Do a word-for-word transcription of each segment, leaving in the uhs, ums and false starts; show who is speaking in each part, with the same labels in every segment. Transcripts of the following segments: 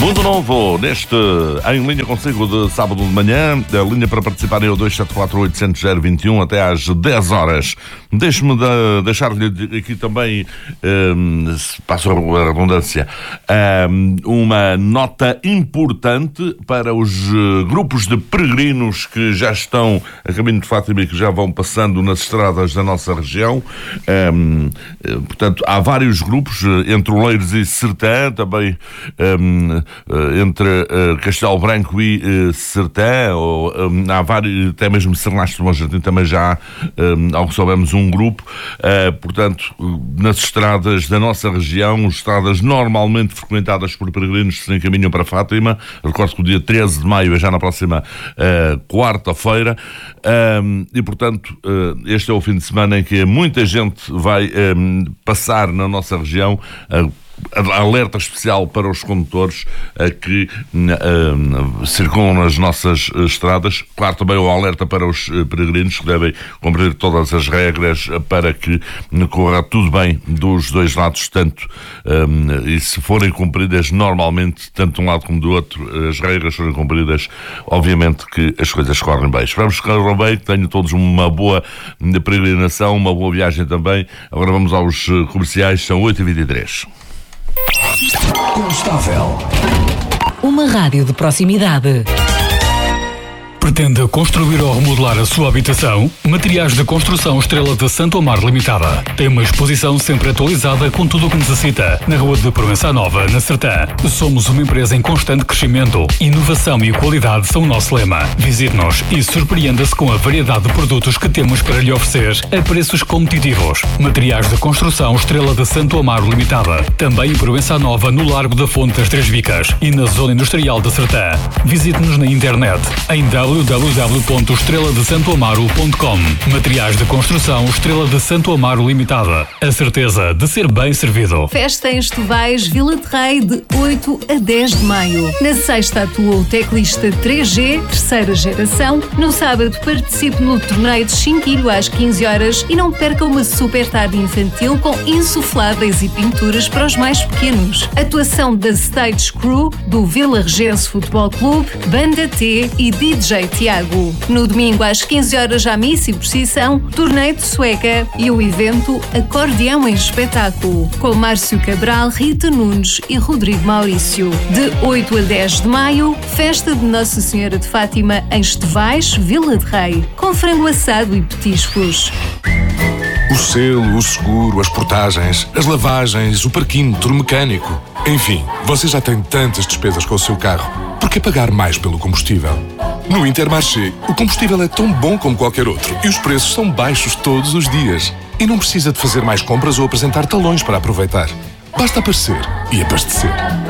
Speaker 1: Mundo Novo, neste Em Linha consigo de sábado de manhã. A linha para participar é o dois sete quatro oito zero zero dois um até às dez horas. Deixe-me de, deixar-lhe aqui também, um, se passo a redundância, um, uma nota importante para os uh, grupos de peregrinos que já estão a caminho de Fátima e que já vão passando nas estradas da nossa região. Um, portanto, há vários grupos, entre Oleiros e Sertã, também um, entre uh, Castelo Branco e uh, Sertã, ou, um, há vários, até mesmo Serlache de Bom Jardim também já há, um, ao que soubemos, um grupo. Uh, portanto, nas estradas da nossa região, estradas normalmente frequentadas por peregrinos que se encaminham para Fátima. Recordo que o dia treze de maio é já na próxima uh, quarta-feira, um, e portanto uh, este é o fim de semana em que muita gente vai um, passar na nossa região. Uh, Alerta especial para os condutores uh, que uh, circulam nas nossas uh, estradas. Claro, também o alerta para os uh, peregrinos que devem cumprir todas as regras uh, para que uh, corra tudo bem dos dois lados, tanto um, e se forem cumpridas normalmente, tanto de um lado como do outro, uh, as regras forem cumpridas, obviamente que as coisas correm bem. Esperamos que corram bem, que tenham todos uma boa peregrinação, uma boa viagem também. Agora vamos aos uh, comerciais, são oito e vinte e três.
Speaker 2: Constável.
Speaker 3: Uma rádio de proximidade.
Speaker 2: Pretende construir ou remodelar a sua habitação? Materiais de Construção Estrela de Santo Amaro Limitada. Tem uma exposição sempre atualizada com tudo o que necessita. Na Rua de Provença Nova, na Sertã. Somos uma empresa em constante crescimento. Inovação e qualidade são o nosso lema. Visite-nos e surpreenda-se com a variedade de produtos que temos para lhe oferecer a preços competitivos. Materiais de Construção Estrela de Santo Amaro Limitada. Também em Provença Nova, no Largo da Fonte das Três Vicas e na Zona Industrial da Sertã. Visite-nos na internet em w w w ponto estrela de santo amaro ponto com. Materiais de Construção Estrela de Santo Amaro Limitada. A certeza de ser bem servido.
Speaker 4: Festa em Estovais, Vila de Rei, de oito a dez de maio. Na sexta atua o teclista três G, terceira geração. No sábado participe no torneio de Chinquilho às quinze horas e não perca uma super tarde infantil com insufláveis e pinturas para os mais pequenos. Atuação da Stage Crew, do Vila Regense Futebol Clube, Banda T e D J Tiago. No domingo às quinze horas à missa e procissão, torneio de sueca e o evento Acordeão em Espetáculo, com Márcio Cabral, Rita Nunes e Rodrigo Maurício. De oito a dez de maio, festa de Nossa Senhora de Fátima em Estovais, Vila de Rei, com frango assado e petiscos.
Speaker 5: O selo, o seguro, as portagens, as lavagens, o parquímetro mecânico. Enfim, você já tem tantas despesas com o seu carro. Por que pagar mais pelo combustível? No Intermarché, o combustível é tão bom como qualquer outro e os preços são baixos todos os dias. E não precisa de fazer mais compras ou apresentar talões para aproveitar. Basta aparecer e abastecer.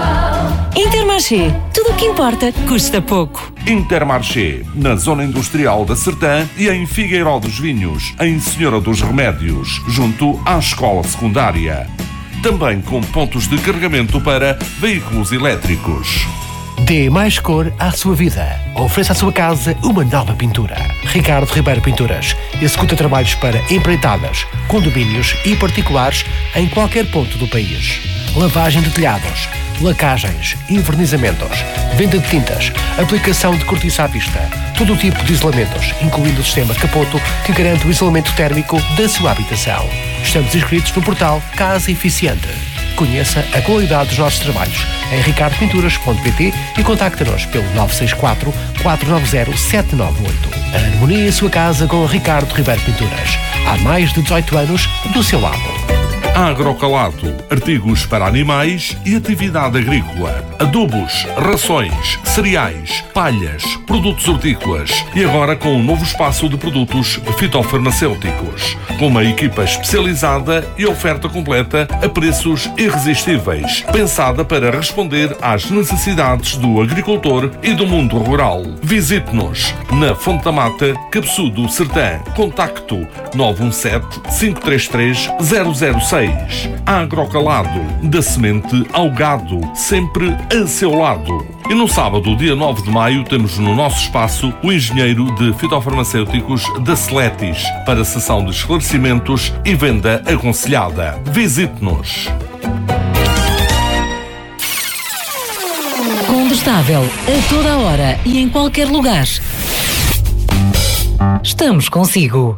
Speaker 3: Intermarché. Tudo o que importa custa pouco.
Speaker 1: Intermarché, na Zona Industrial da Sertã e em Figueiró dos Vinhos, em Senhora dos Remédios, junto à Escola Secundária. Também com pontos de carregamento para veículos elétricos.
Speaker 6: Dê mais cor à sua vida. Ofereça à sua casa uma nova pintura. Ricardo Ribeiro Pinturas executa trabalhos para empreitadas, condomínios e particulares em qualquer ponto do país. Lavagem de telhados, lacagens, envernizamentos, venda de tintas, aplicação de cortiça à pista, todo o tipo de isolamentos, incluindo o sistema Capoto, que garante o isolamento térmico da sua habitação. Estamos inscritos no portal Casa Eficiente. Conheça a qualidade dos nossos trabalhos em ricardo pinturas ponto pt e contacte-nos pelo nove seis quatro, quatro nove zero, sete nove oito. Harmonie a sua casa com Ricardo Ribeiro Pinturas. Há mais de dezoito anos do seu lado.
Speaker 1: Agrocalato, artigos para animais e atividade agrícola, adubos, rações, cereais, palhas, produtos hortícolas e agora com um novo espaço de produtos fitofarmacêuticos, com uma equipa especializada e oferta completa a preços irresistíveis, pensada para responder às necessidades do agricultor e do mundo rural. Visite-nos na Fonte da Mata, Cabeçudo, Sertã. Contacto nove um sete, cinco três três, zero zero seis. Agrocalado, da semente ao gado, sempre a seu lado. E no sábado, dia nove de maio, temos no nosso espaço o engenheiro de fitofarmacêuticos da Seletis para sessão de esclarecimentos e venda aconselhada. Visite-nos.
Speaker 3: incontestável, a toda a hora e em qualquer lugar. Estamos consigo.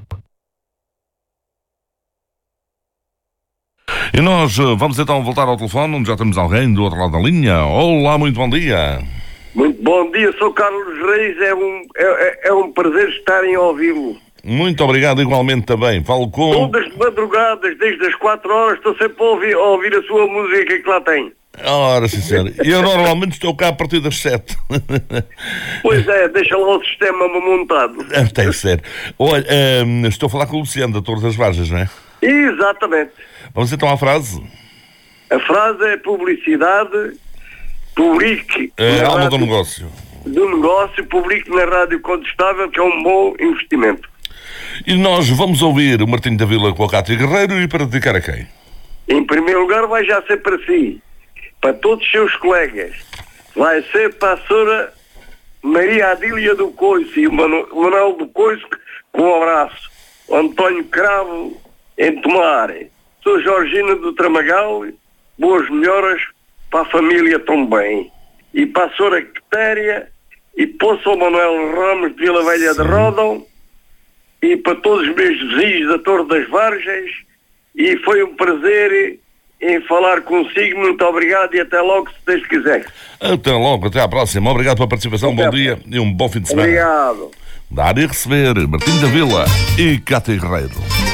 Speaker 1: E nós uh, vamos então voltar ao telefone, onde já temos alguém do outro lado da linha. Olá, muito bom dia.
Speaker 7: Muito bom dia, sou Carlos Reis, é um, é, é um prazer estarem a ouvi-lo.
Speaker 1: Muito obrigado, igualmente também. Falo com...
Speaker 7: Todas de madrugadas, desde as quatro horas, estou sempre a ouvir, a ouvir a sua música que lá tem.
Speaker 1: Ora, sim, senhor. Eu normalmente estou cá a partir das sete.
Speaker 7: Pois é, deixa lá o sistema montado.
Speaker 1: Tem que ser. Olha, um, estou a falar com o Luciano, da Torre das Varjas, não é?
Speaker 7: Exatamente.
Speaker 1: Vamos então à frase.
Speaker 7: A frase é publicidade, publique...
Speaker 1: É,
Speaker 7: na
Speaker 1: alma
Speaker 7: rádio,
Speaker 1: do negócio.
Speaker 7: Do negócio, publique na Rádio Contestável, que é um bom investimento.
Speaker 1: E nós vamos ouvir o Martinho da Vila com a Cátia Guerreiro e para dedicar a quem?
Speaker 7: Em primeiro lugar vai já ser para si, para todos os seus colegas. Vai ser para a senhora Maria Adília do Coice e o Manuel do Coice, com um abraço. O António Cravo em Tomar. Sou Georgina do Tramagal, boas melhoras para a família também. E para a senhora Quitéria e para o São Manuel Ramos de Vila Velha de Rodão e para todos os meus vizinhos da Torre das Varjas. E foi um prazer em falar consigo. Muito obrigado e até logo, se Deus quiser.
Speaker 1: Até logo, até à próxima. Obrigado pela participação, até bom dia e um bom fim de semana.
Speaker 7: Obrigado.
Speaker 1: Dar e receber, Martinho da Vila e Cátia Guerreiro.